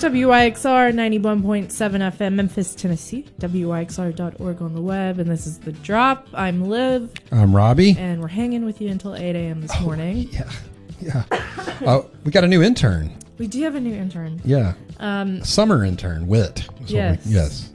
WYXR 91.7 FM, Memphis, Tennessee. WYXR.org on the web. And this is The Drop. I'm Liv. I'm Robbie. And we're hanging with you until 8 a.m. this morning. Yeah. We got a new intern. We do have a new intern. Yeah. Summer intern, Wit. Yes.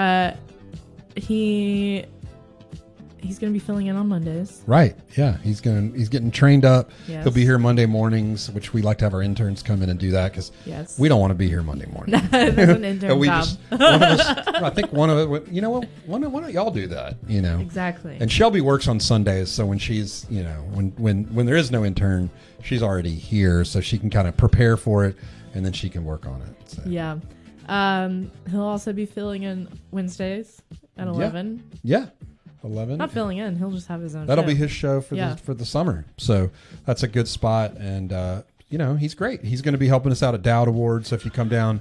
He's going to be filling in on Mondays. Right. Yeah. He's getting trained up. Yes. He'll be here Monday mornings, which we like to have our interns come in and do that because we don't want to be here Monday morning. That's an intern job. I think one of it. You know what? Why don't y'all do that? You know. Exactly. And Shelby works on Sundays, so when she's when there is no intern, she's already here, so she can kind of prepare for it, and then she can work on it. So. Yeah. He'll also be filling in Wednesdays at 11. Yeah. 11. Not filling in. He'll just have his own That'll show. be his show for the summer. So that's a good spot. And, he's great. He's going to be helping us out at Dowd Awards. So if you come down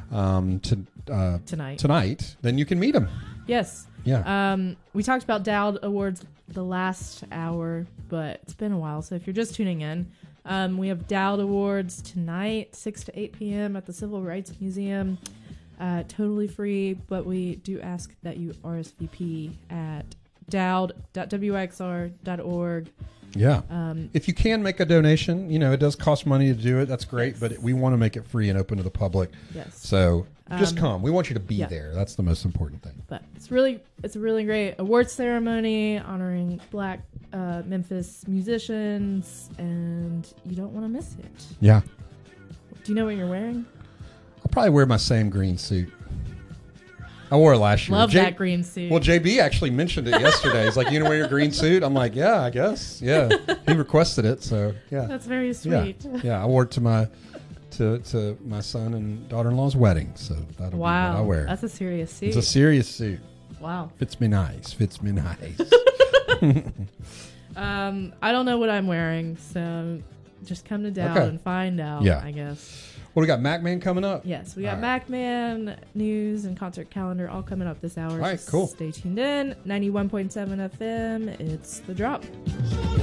tonight, then you can meet him. Yes. Yeah. We talked about Dowd Awards the last hour, but it's been a while. So if you're just tuning in, we have Dowd Awards tonight, 6 to 8 p.m. at the Civil Rights Museum. Totally free, but we do ask that you RSVP at dowd.wyxr.org. Yeah. If you can make a donation, it does cost money to do it. That's great, yes. But we want to make it free and open to the public. Yes. So just come. We want you to be there. That's the most important thing. But it's a really great award ceremony honoring Black Memphis musicians, and you don't want to miss it. Yeah. Do you know what you're wearing? I'll probably wear my same green suit. I wore it last year. Love that green suit. Well, JB actually mentioned it yesterday. He's like, "You gonna wear your green suit?" I'm like, "Yeah, I guess." Yeah, he requested it, so yeah. That's very sweet. Yeah, I wore it to my son and daughter-in-law's wedding, so that'll be what I wear. That's a serious suit. It's a serious suit. Wow. Fits me nice. I don't know what I'm wearing, so just come to Dowd and find out. Yeah. I guess. Well, we got MacMan coming up. Yes, we got MacMan news and concert calendar all coming up this hour. All right, cool. Stay tuned in. 91.7 FM. It's The Drop.